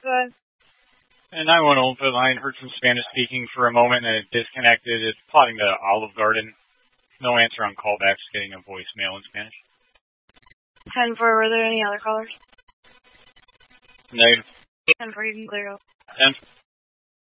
Good. And 911 for the line, heard some Spanish speaking for a moment and it disconnected. It's plotting to Olive Garden. No answer on callbacks, getting a voicemail in Spanish. 10-4, were there any other callers? Negative. 10-4, you can clear up. 10.